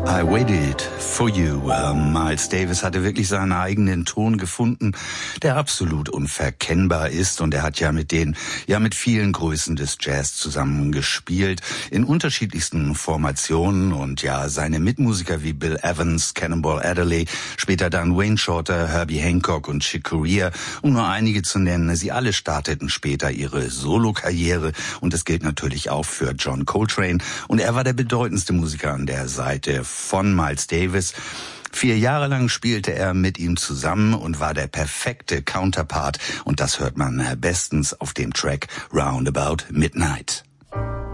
I Waited for You. Miles Davis hatte wirklich seinen eigenen Ton gefunden, der absolut unverkennbar ist. Und er hat mit vielen Größen des Jazz zusammengespielt, in unterschiedlichsten Formationen. Und seine Mitmusiker wie Bill Evans, Cannonball Adderley, später dann Wayne Shorter, Herbie Hancock und Chick Corea, um nur einige zu nennen. Sie alle starteten später ihre Solokarriere. Und das gilt natürlich auch für John Coltrane. Und er war der bedeutendste Musiker an der Seite von Miles Davis. 4 Jahre lang spielte er mit ihm zusammen und war der perfekte Counterpart. Und das hört man bestens auf dem Track Roundabout Midnight.